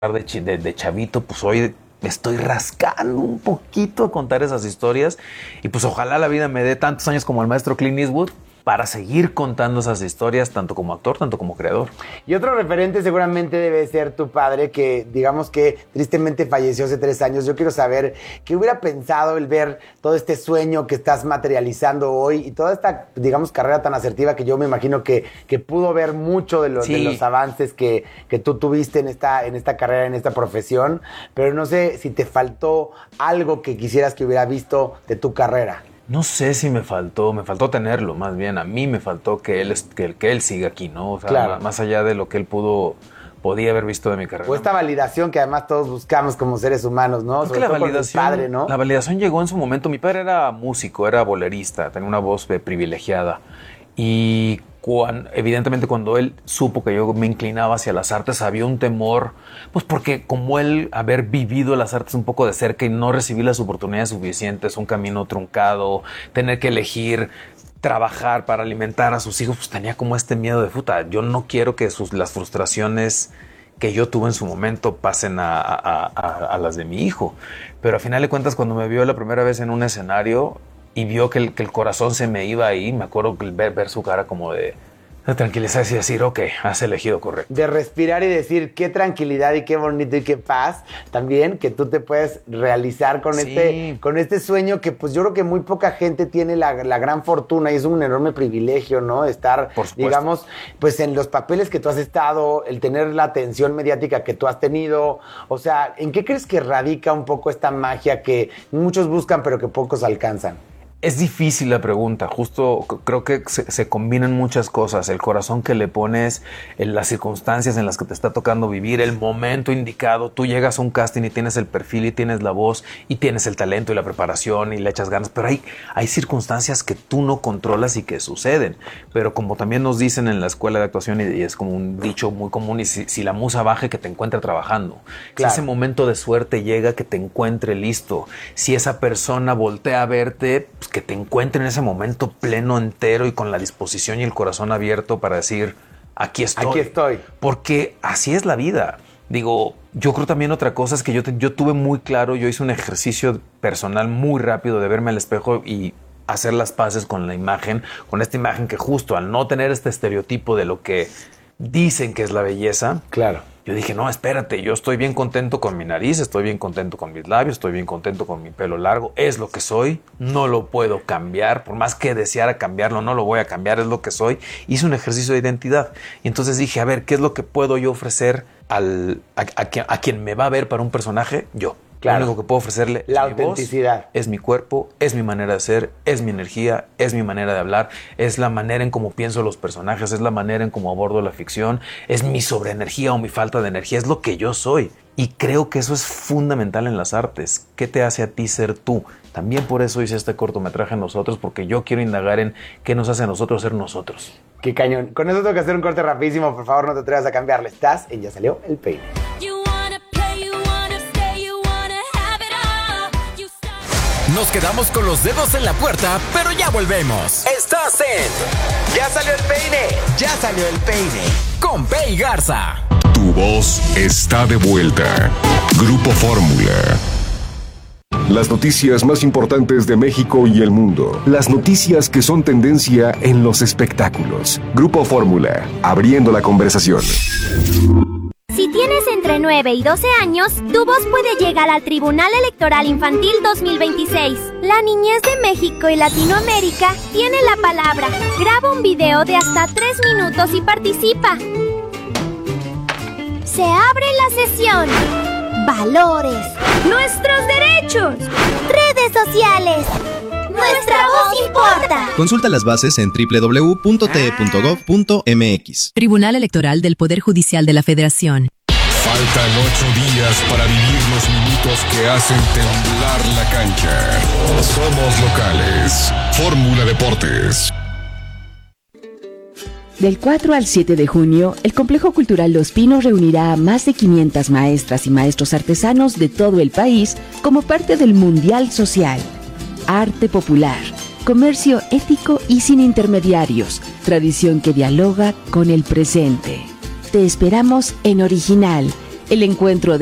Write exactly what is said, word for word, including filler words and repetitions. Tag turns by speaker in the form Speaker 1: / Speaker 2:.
Speaker 1: de, chi- de, de chavito, pues hoy me estoy rascando un poquito a contar esas historias y pues ojalá la vida me dé tantos años como el maestro Clint Eastwood para seguir contando esas historias, tanto como actor, tanto como creador.
Speaker 2: Y otro referente seguramente debe ser tu padre, que digamos que tristemente falleció hace tres años. Yo quiero saber qué hubiera pensado el ver todo este sueño que estás materializando hoy y toda esta, digamos, carrera tan asertiva que yo me imagino que, que pudo ver mucho de, lo,
Speaker 1: Sí.
Speaker 2: de los avances que, que tú tuviste en esta, en esta carrera, en esta profesión. Pero no sé si te faltó algo que quisieras que hubiera visto de tu carrera.
Speaker 1: No sé si me faltó, me faltó tenerlo, más bien a mí me faltó que él, que, que él siga aquí, ¿no? O sea,
Speaker 2: Claro.
Speaker 1: más, más allá de lo que él pudo, podía haber visto de mi carrera.
Speaker 2: O esta validación que además todos buscamos como seres humanos, ¿no?
Speaker 1: Creo que la
Speaker 2: todo con el
Speaker 1: validación,
Speaker 2: padre, ¿no?
Speaker 1: la validación llegó en su momento. Mi padre era músico, era bolerista, tenía una voz eh, privilegiada. Y cuan- evidentemente cuando él supo que yo me inclinaba hacia las artes, había un temor, pues porque como él haber vivido las artes un poco de cerca y no recibir las oportunidades suficientes, un camino truncado, tener que elegir trabajar para alimentar a sus hijos, pues tenía como este miedo de puta. Yo no quiero que sus, las frustraciones que yo tuve en su momento pasen a, a, a, a las de mi hijo. Pero a final de cuentas, cuando me vio la primera vez en un escenario y vio que el, que el corazón se me iba ahí, me acuerdo que ver, ver su cara como de, de tranquilizarse y decir, ok, has elegido correcto.
Speaker 2: De respirar y decir qué tranquilidad y qué bonito y qué paz también que tú te puedes realizar con,
Speaker 1: Sí.
Speaker 2: este, con este sueño que pues yo creo que muy poca gente tiene la, la gran fortuna y es un enorme privilegio, ¿no? Estar,
Speaker 1: Por supuesto.
Speaker 2: digamos, pues en los papeles que tú has estado, el tener la atención mediática que tú has tenido. O sea, ¿en qué crees que radica un poco esta magia que muchos buscan pero que pocos alcanzan?
Speaker 1: Es difícil la pregunta, justo c- creo que se, se combinan muchas cosas, el corazón que le pones, en las circunstancias en las que te está tocando vivir, el momento indicado, tú llegas a un casting y tienes el perfil y tienes la voz y tienes el talento y la preparación y le echas ganas, pero hay, hay circunstancias que tú no controlas y que suceden, pero como también nos dicen en la escuela de actuación y, y es como un dicho muy común, y si, si la musa baja que te encuentre trabajando,
Speaker 2: Claro.
Speaker 1: si ese momento de suerte llega que te encuentre listo, si esa persona voltea a verte, pues que te encuentre en ese momento pleno, entero y con la disposición y el corazón abierto para decir, aquí estoy.
Speaker 2: Aquí estoy.
Speaker 1: Porque así es la vida. Digo, yo creo también otra cosa es que yo, te- yo tuve muy claro, yo hice un ejercicio personal muy rápido de verme al espejo y hacer las paces con la imagen, con esta imagen que justo al no tener este estereotipo de lo que dicen que es la belleza,
Speaker 2: Claro.
Speaker 1: yo dije, no, espérate, yo estoy bien contento con mi nariz, estoy bien contento con mis labios, estoy bien contento con mi pelo largo, es lo que soy, no lo puedo cambiar, por más que deseara cambiarlo, no lo voy a cambiar, es lo que soy. Hice un ejercicio de identidad y entonces dije, a ver, ¿qué es lo que puedo yo ofrecer al, a, a quien, a quien me va a ver para un personaje? Yo.
Speaker 2: Claro.
Speaker 1: Lo único que puedo ofrecerle
Speaker 2: La
Speaker 1: es mi voz,
Speaker 2: autenticidad.
Speaker 1: es mi cuerpo, es mi manera de ser, es mi energía, es mi manera de hablar, es la manera en cómo pienso los personajes, es la manera en cómo abordo la ficción, es mi sobreenergía o mi falta de energía, es lo que yo soy. Y creo que eso es fundamental en las artes. ¿Qué te hace a ti ser tú? También por eso hice este cortometraje Nosotros, porque yo quiero indagar en qué nos hace a nosotros ser nosotros.
Speaker 2: Qué cañón. Con eso tengo que hacer un corte rapidísimo. Por favor, no te atrevas a cambiarle. Estás en Ya Salió el Peine.
Speaker 3: You wanna play, you wanna stay, you wanna have it all. You start-
Speaker 4: Nos quedamos con los dedos en la puerta, pero ya volvemos. Estás en
Speaker 2: Ya salió el peine. Ya salió el peine.
Speaker 4: Con Pei Garza.
Speaker 5: Tu voz está de vuelta. Grupo Fórmula. Las noticias más importantes de México y el mundo. Las noticias que son tendencia en los espectáculos. Grupo Fórmula, abriendo la conversación.
Speaker 6: Si tienes entre nueve y doce años, tu voz puede llegar al Tribunal Electoral Infantil dos mil veintiséis. La niñez de México y Latinoamérica tiene la palabra. Graba un video de hasta tres minutos y participa. Se abre la sesión. Valores. Nuestros derechos. Redes sociales. Nuestra voz importa.
Speaker 7: Consulta las bases en doble u doble u doble u punto t e punto gov punto m x.
Speaker 8: Tribunal Electoral del Poder Judicial de la Federación.
Speaker 5: Faltan ocho días para vivir los minutos que hacen temblar la cancha. Somos locales. Fórmula Deportes.
Speaker 9: Del cuatro al siete de junio, el Complejo Cultural Los Pinos reunirá a más de quinientas maestras y maestros artesanos de todo el país como parte del Mundial Social. Arte popular, comercio ético y sin intermediarios, tradición que dialoga con el presente. Te esperamos en Original, el encuentro de